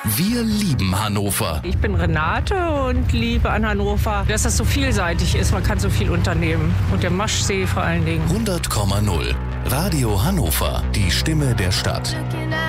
Wir lieben Hannover. Ich bin Renate und liebe an Hannover, dass das so vielseitig ist. Man kann so viel unternehmen. Und der Maschsee vor allen Dingen. 100,0. Radio Hannover, die Stimme der Stadt.